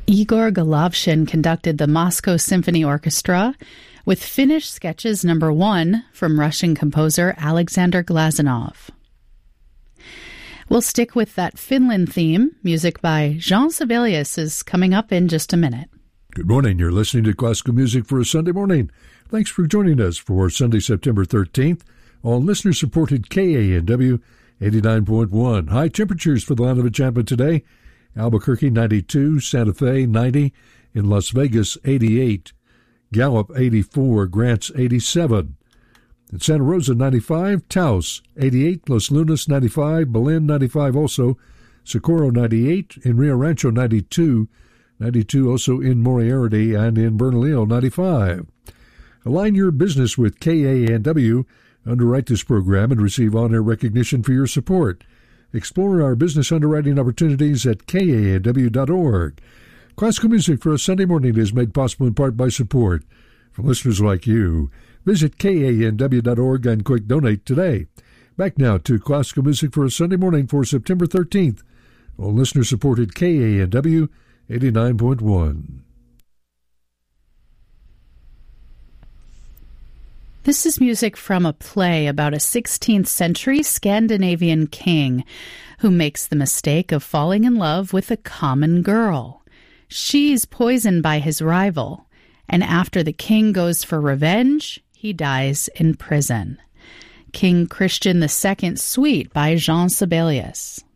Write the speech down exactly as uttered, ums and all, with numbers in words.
Igor Golovshin conducted the Moscow Symphony Orchestra with Finnish Sketches Number One from Russian composer Alexander Glazunov. We'll stick with that Finland theme. Music by Jean Sibelius is coming up in just a minute. Good morning. You're listening to Classical Music for a Sunday morning. Thanks for joining us for Sunday, September thirteenth on listener-supported K A N W eighty-nine point one. High temperatures for the land of enchantment today. Albuquerque, ninety-two. Santa Fe, ninety. In Las Vegas, eighty-eight. Gallup, eighty-four. Grants, eighty-seven. In Santa Rosa, ninety-five. Taos, eighty-eight. Los Lunas, ninety-five. Belen, ninety-five also. Socorro, ninety-eight. In Rio Rancho, ninety-two. ninety-two also in Moriarty, and in Bernalillo, ninety-five. Align your business with K A N W. Underwrite this program and receive on-air recognition for your support. Explore our business underwriting opportunities at K A N W dot org. Classical Music for a Sunday morning is made possible in part by support from listeners like you. Visit K A N W dot org and click Donate today. Back now to Classical Music for a Sunday morning for September thirteenth on listener-supported K A N W eighty-nine point one. This is music from a play about a sixteenth century Scandinavian king who makes the mistake of falling in love with a common girl. She's poisoned by his rival, and after the king goes for revenge, he dies in prison. King Christian the Second Suite by Jean Sibelius.